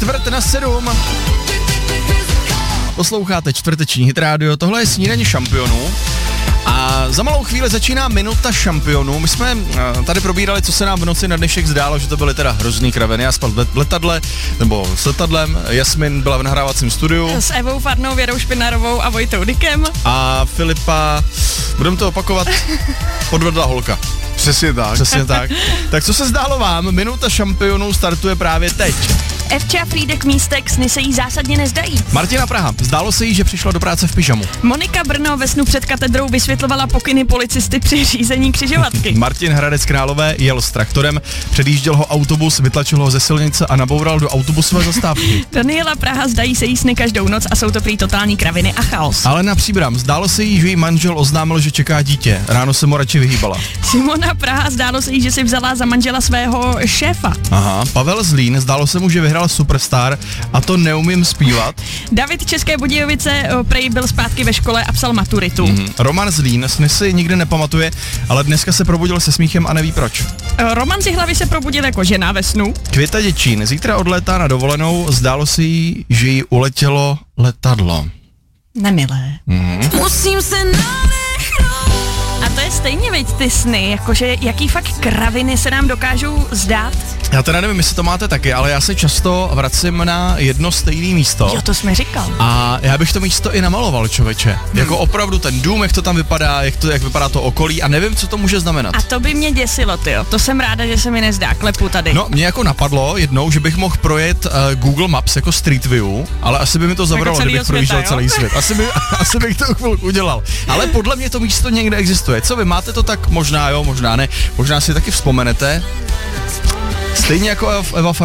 6:45. Posloucháte čtvrteční Hit Radio, tohle je Snídaně šampionů. A za malou chvíli začíná Minuta šampionů. My jsme tady probírali, co se nám v noci na dnešek zdálo, že to byly teda hrozný kraviny. Já spal v letadle, nebo s letadlem. Jasmin byla v nahrávacím studiu. S Evou Farnou, Věrou Špinarovou a Vojtou Dykem. A Filipa, budeme to opakovat, podvedla holka. Přesně tak. Přesně tak. Tak co se zdálo vám? Minuta šampionů startuje právě teď. Evča Frýdek Místek, sny se jí zásadně nezdají. Martina Praha, zdálo se jí, že přišla do práce v pyžamu. Monika Brno ve snu před katedrou vysvětlovala pokyny policisty při řízení křižovatky. Martin Hradec Králové jel s traktorem, předjížděl ho autobus, vytlačil ho ze silnice a naboural do autobusové zastávky. Daniela Praha, zdají se jí sny každou noc a jsou to prý totální kraviny a chaos. Alena Příbram, zdálo se jí, že její manžel oznámil, že čeká dítě. Ráno se mu radši vyhýbala. Simona Praha, zdálo se jí, že si vzala za manžela svého šéfa. Aha, Pavel Zlín, zdálo se mu, že vyhrál Superstar a to neumím zpívat. David České Budějovice prej byl zpátky ve škole a psal maturitu. Roman Zlín, sny si nikdy nepamatuje, ale dneska se probudil se smíchem a neví proč. Roman z hlavy se probudil jako žena ve snu. Květa Děčín, zítra odlétá na dovolenou, zdálo se jí, že jí uletělo letadlo. Nemilé. Musím se nadechnout. A to je stejně, veď, ty sny, jakože jaký fakt kraviny se nám dokážou zdát. Já teda nevím, jestli to máte taky, ale já se často vracím na jedno stejné místo. Jo, to jsme říkal. A já bych to místo i namaloval, člověče. Jako opravdu ten dům, jak to tam vypadá, jak vypadá to okolí a nevím, co to může znamenat. A to by mě děsilo, tyjo. To jsem ráda, že se mi nezdá, klepu tady. No, mě jako napadlo jednou, že bych mohl projet Google Maps jako Street View, ale asi by mi to zabralo, jako kdybych projížděl celý svět. Asi bych to chvilku udělal. Ale podle mě to místo někde existuje. Co vy, máte to tak? Možná jo, možná ne. Možná si taky vzpomenete. Stejně jako Eva